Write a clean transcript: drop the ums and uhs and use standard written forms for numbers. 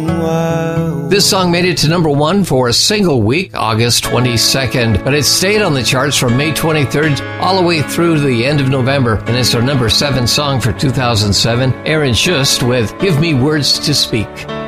This song made it to number one for a single week, August 22nd, but it stayed on the charts from May 23rd all the way through to the end of November, and it's our number 7 song for 2007, Aaron Shust with Give Me Words to Speak.